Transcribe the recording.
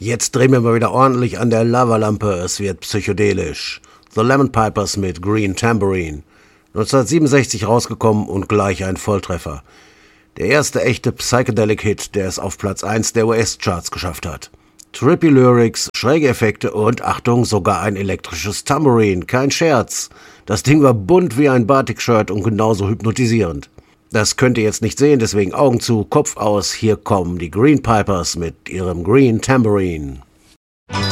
Jetzt drehen wir mal wieder ordentlich an der Lavalampe, es wird psychedelisch. The Lemon Pipers mit Green Tambourine. 1967 rausgekommen und gleich ein Volltreffer. Der erste echte Psychedelic-Hit, der es auf Platz 1 der US-Charts geschafft hat. Trippy Lyrics, schräge Effekte und, Achtung, sogar ein elektrisches Tambourine. Kein Scherz. Das Ding war bunt wie ein Batik-Shirt und genauso hypnotisierend. Das könnt ihr jetzt nicht sehen, deswegen Augen zu, Kopf aus. Hier kommen die Green Pipers mit ihrem Green Tambourine.